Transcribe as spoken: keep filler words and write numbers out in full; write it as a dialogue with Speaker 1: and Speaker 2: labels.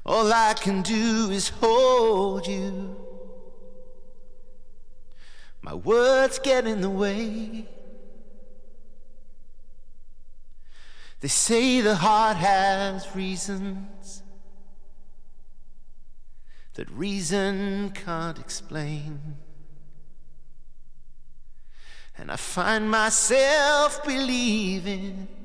Speaker 1: All I can do is hold you. My words get in the way. They say the heart has reasons that reason can't explain. And I find myself believing